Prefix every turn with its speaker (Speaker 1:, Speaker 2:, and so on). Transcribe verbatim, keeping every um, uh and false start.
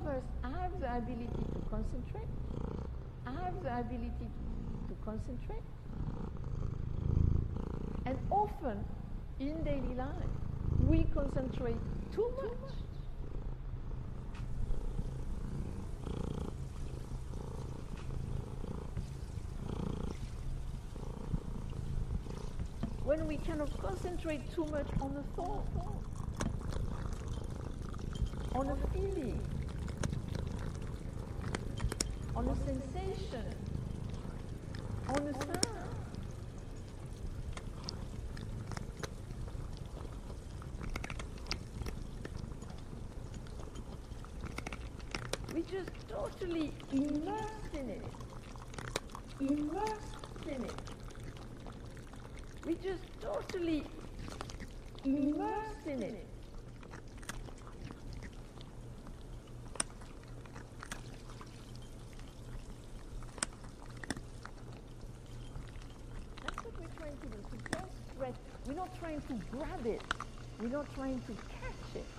Speaker 1: us have the ability to concentrate, have the ability to concentrate, and often in daily life we concentrate too much. When we cannot concentrate too much on a thought, on a feeling, on a sensation, on a sound. We just totally immersed in it. Immersed in it. We just totally immersed in it. That's what we're trying to do, to just thread. We're not trying to grab it. We're not trying to catch it.